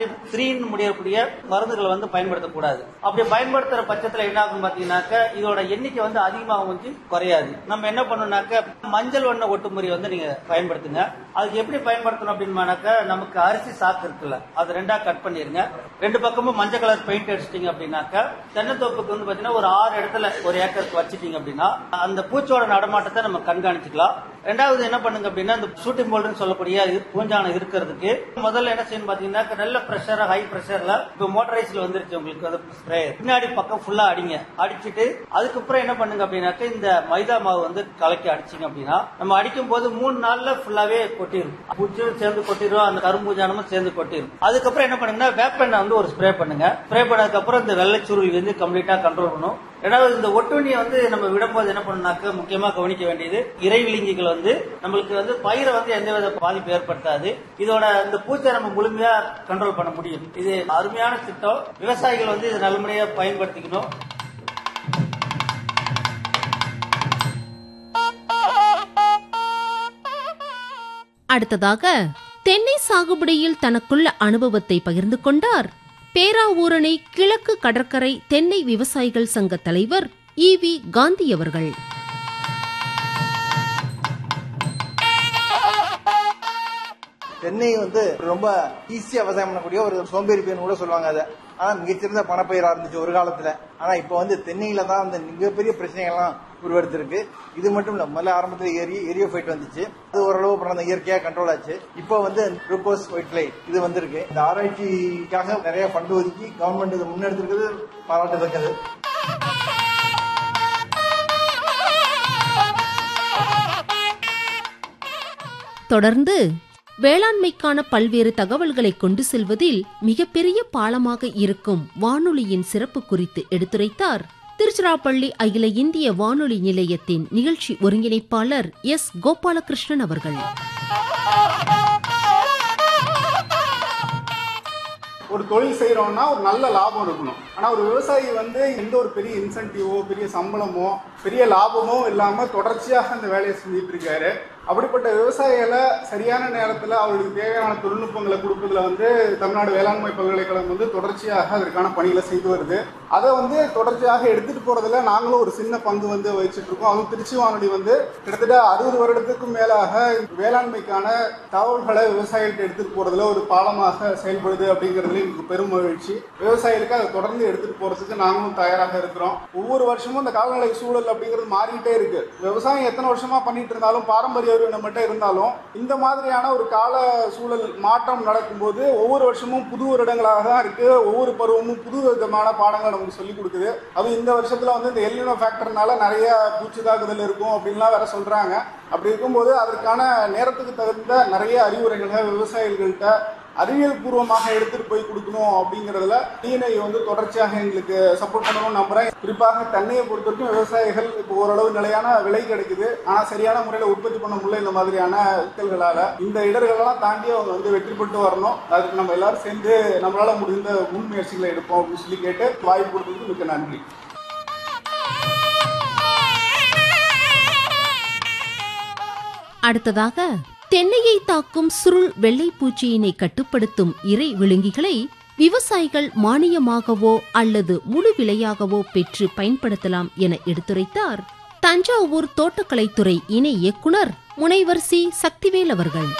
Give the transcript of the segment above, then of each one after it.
3 முடியக்கூடிய மருந்துகளை வந்து பயன்படுத்தக்கூடாது. அப்படி பயன்படுத்துற பட்சத்துல என்ன ஆகும் பாத்தீங்கன்னாக்க இதோட எண்ணிக்கை வந்து அதிகமாகும் குறையாது. நம்ம என்ன பண்ணணும்னாக்க மஞ்சள் வண்ண ஒட்டுமுறை வந்து நீங்க பயன்படுத்துங்க. அதுக்கு எப்படி பயன்படுத்தணும் அப்படின்னாக்க நமக்கு அரிசி சாக்கு இருக்குல்ல, அது 2ஆ கட் பண்ணிருங்க. 2 பக்கமும் மஞ்சள் கலர் பெயிண்ட் அடிச்சிட்டீங்க அப்படின்னாக்க தென்னந்தோப்புக்கு வந்து பாத்தீங்கன்னா ஒரு 6 இடத்துல ஒரு ஏக்கருக்கு வச்சிட்டீங்க அப்படின்னா அந்த பூச்சோட நடமாட்டத்தை நம்ம கண்காணிச்சுக்கலாம். 2வது என்ன பண்ணுங்க அப்படின்னா இந்த ஷூட்டிங் போல்டுன்னு சொல்லக்கூடிய பூஞ்சானம் இருக்கிறதுக்கு முதல்ல என்ன செய்யணும் பாத்தீங்கன்னா நல்ல பிரஷர் ஹை பிரஷர்ல இப்ப மோட்டரைஸ்ல வந்துருச்சு உங்களுக்கு அது ஸ்ப்ரே பின்னாடி பக்கம் ஃபுல்லா அடிங்க. அடிச்சுட்டு அதுக்கப்புறம் என்ன பண்ணுங்க அப்படின்னாக்க இந்த மைதா மாவு வந்து கலக்கி அடிச்சிங்க அப்படின்னா நம்ம அடிக்கும் போது 3 நாள்ல ஃபுல்லாவே கொட்டிடும். பூச்சியும் சேர்ந்து கொட்டிடும், அந்த கரும்பூஜானமும் சேர்ந்து கொட்டிடும். அதுக்கப்புறம் என்ன பண்ணுங்கன்னா வேப்பெண்ணெய் வந்து ஒரு ஸ்ப்ரே பண்ணுங்க. ஸ்ப்ரே பண்ணதுக்கு அப்புறம் இந்த வெள்ளை சுருள் வந்து கம்ப்ளீட்டா கண்ட்ரோல் பண்ணும். 2வது இந்த ஒட்டுண்ணியை வந்து நம்ம விடும்போது என்ன பண்ணாக்க முக்கியமா கவனிக்க வேண்டியது இறைவிழுங்கிகள் வந்து நம்மளுக்கு வந்து பயிரை வந்து எந்தவித பாதிப்பு ஏற்படுத்தாது. இதோட இந்த பூச்சை நம்ம முழுமையா கண்ட்ரோல் பண்ண முடியும். இது அருமையான திட்டம். விவசாயிகள் வந்து இதை நல்லபடியா பயன்படுத்திக்கணும். அடுத்ததாக தென்னை சாகுபடியில் தனக்குள்ள அனுபவத்தை பகிர்ந்து கொண்டார் பேராவூரணி கிழக்கு கடற்கரை தென்னை விவசாயிகள் சங்க தலைவர் ஈவி காந்தி அவர்கள். தென்னை வந்து ரொம்ப ஈஸியா விவசாயம் பண்ணக்கூடிய ஒரு சோம்பேறி பயிர்னு கூட சொல்லுவாங்க. அதை ஆனா மிகச்சிறந்த பணப்பயிரா இருந்துச்சு ஒரு காலத்துல. ஆனா இப்ப வந்து தென்னையில தான் அந்த மிகப்பெரிய பிரச்சனைகள்லாம் உருவெடுத்திருக்கு. இது மட்டும் இல்ல, முதல்ல ஆரம்பத்தில் எரியோஃபைட் வந்துச்சு, அது ஓரளவு அப்புறம் இயற்கையா கண்ட்ரோல் ஆச்சு. இப்போ வந்து குளுக்கோஸ் ஒயிட் லைட் இது வந்திருக்கு. இந்த ஆராய்ச்சிக்காக நிறைய ஃபண்ட் ஒதுக்கி கவர்மெண்ட் இது முன்னெடுத்திருக்கிறது பாராட்டத்தக்கது. தொடர்ந்து வேளாண்மைக்கான பல்வேறு தகவல்களை கொண்டு செல்வதில் மிகப்பெரிய பாலமாக இருக்கும் வானொலியின் சிறப்பு குறித்து எடுத்துரைத்தார் திருச்சிராப்பள்ளி அகில இந்திய வானொலி நிலையத்தின் நிகழ்ச்சி ஒருங்கிணைப்பாளர் எஸ். கோபாலகிருஷ்ணன் அவர்கள். ஒரு தொழில் செய்யறோம்னா ஒரு நல்ல லாபம் இருக்கணும். ஆனா ஒரு விவசாயி வந்து எந்த ஒரு பெரிய இன்சென்டிவோ பெரிய சம்பளமோ பெரிய லாபமோ இல்லாம தொடர்ச்சியாக அந்த வேலையை செஞ்சுட்டு இருக்காரு. அப்படிப்பட்ட விவசாயிகளை சரியான நேரத்தில் அவர்களுக்கு தேவையான தொழில்நுட்பங்களை கொடுப்பதில் வந்து தமிழ்நாடு வேளாண்மை பல்கலைக்கழகம் வந்து தொடர்ச்சியாக அதற்கான பணிகளை செய்து வருது. அதை வந்து தொடர்ச்சியாக எடுத்துட்டு போறதுல நாங்களும் ஒரு சின்ன பங்கு வந்து வகிச்சுட்டு இருக்கோம். அதுவும் திருச்சி வானொலி வந்து கிட்டத்தட்ட 60 வருடத்துக்கும் மேலாக வேளாண்மைக்கான தகவல்களை விவசாயிகிட்ட எடுத்துட்டு போறதுல ஒரு பாலமாக செயல்படுது அப்படிங்கிறதுல எனக்கு பெரும் மகிழ்ச்சி. விவசாயிகளுக்கு அதை தொடர்ந்து எடுத்துட்டு போறதுக்கு நாங்களும் தயாராக இருக்கிறோம். ஒவ்வொரு வருஷமும் இந்த காலநிலை சூழல் அப்படிங்கிறது மாறிக்கிட்டே இருக்கு. விவசாயம் எத்தனை வருஷமா பண்ணிட்டு இருந்தாலும் பாரம்பரிய நம்மகிட்ட இருந்தாலும் இந்த மாதிரியான ஒரு கால சூழல் மாற்றம் நடக்கும்போது ஒவ்வொரு வருஷமும் புது வருடங்களாக தான் இருக்கு. ஒவ்வொரு பருவமும் புது விதமான பாடங்களை நமக்கு சொல்லிக் கொடுக்குது. அது இந்த வருஷத்துல வந்து இந்த எல்னினோ ஃபேக்டர்னால நிறைய பூச்சி தாக்குதல் இருக்கும் அப்படின்லாம் வேற சொல்றாங்க. அப்படி இருக்கும்போது அதற்கான நேரத்துக்கு தகுந்த நிறைய அறிவுரைகளை விவசாயிகள்கிட்ட அறிவியல் பூர்வமாக எடுத்துட்டு போய் கொடுக்கணும் அப்படிங்கறதுல டிஎன்ஐ வந்து தொடர்ச்சியாக எங்களுக்கு சப்போர்ட் பண்ணணும்னு நம்புறேன். குறிப்பாக தென்னையை பொறுத்த வரைக்கும் விவசாயிகள் இப்போ ஓரளவு நிலையான விலை கிடைக்குது, ஆனா சரியான முறையில உற்பத்தி பண்ண முடியல. இந்த மாதிரியான சிக்கல்களால இந்த இடர்களெல்லாம் தாண்டி அவங்க வந்து வெற்றி பெற்று வரணும். அதுக்கு நம்ம எல்லாரும் சேர்ந்து நம்மளால முடிந்த முன்முயற்சிகளை எடுப்போம் அப்படின்னு சொல்லி கேட்டு வாய்ப்பு கொடுத்ததுக்கு மிக்க நன்றி. அடுத்ததாக தென்னையை தாக்கும் சுருள் வெள்ளைப்பூச்சியினை கட்டுப்படுத்தும் இறை விழுங்கிகளை விவசாயிகள் மானியமாகவோ அல்லது முழு விலையாகவோ பெற்று பயன்படுத்தலாம் என எடுத்துரைத்தார் தஞ்சாவூர் தோட்டக்கலைத்துறை இணை இயக்குனர் முனைவர் சி. சக்திவேல் அவர்கள்.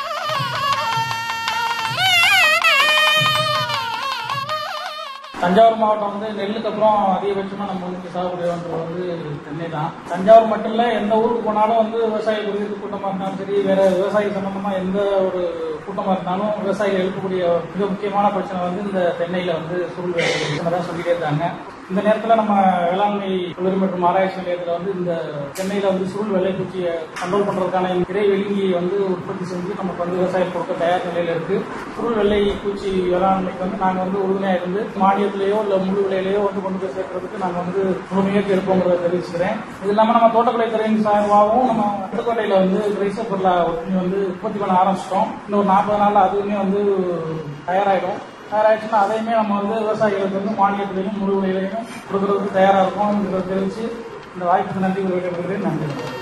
தஞ்சாவூர் மாவட்டம் வந்து நெல்லுக்கு அப்புறம் அதிகபட்சமா நம்ம வந்து சாகுபடி வந்து தென்னை தான். தஞ்சாவூர் மட்டும் இல்ல, எந்த ஊருக்கு போனாலும் வந்து விவசாய குறித்து கூட்டமா இருந்தாலும் சரி, வேற விவசாய சம்பந்தமா எந்த ஒரு கூட்டமா இருந்தாலும் விவசாயிகள் எழுப்பக்கூடிய மிக முக்கியமான பிரச்சனை வந்து இந்த தென்னையில வந்து சுருள் தான் சொல்லிட்டே இருக்காங்க. இந்த நேரத்தில் நம்ம வேளாண்மை தொழில் மற்றும் ஆராய்ச்சி நிலையத்தில் வந்து இந்த தென்னையில வந்து சுருள் வெள்ளைப்பூச்சியை கண்ட்ரோல் பண்றதுக்கான இறை விழுங்கி வந்து உற்பத்தி செஞ்சு நமக்கு வந்து விவசாயம் கொடுக்க தயார் நிலையில இருக்கு. சுருள் வெள்ளைப்பூச்சி வேளாண்மைக்கு வந்து நாங்க வந்து உறுதுணையா இருந்து மானியத்திலேயோ இல்ல முழு விலையிலேயோ வந்து கொண்டு போய் சேர்க்கறதுக்கு நாங்க வந்து முழுமையாக இருப்போங்கிறத தெரிவிச்சுக்கிறேன். இது இல்லாம நம்ம தோட்டக்கலைத்துறையின் சார்பாகவும் நம்ம புதுக்கோட்டையில வந்து ரைசர் பொருளா வந்து உற்பத்தி பண்ண ஆரம்பிச்சிட்டோம். இன்னொரு 40 நாள்ல அதுவுமே வந்து தயாராயிடும். தயாராகிடுச்சுன்னா அதையுமே நம்ம வந்து விவசாயிகளுக்கு வந்து மானியத்திலையும் முழு விலையிலையும் கொடுக்கறதுக்கு தயாரா இருக்கும். தெரிவிச்சு இந்த வாய்ப்புக்கு நன்றி. நன்றி.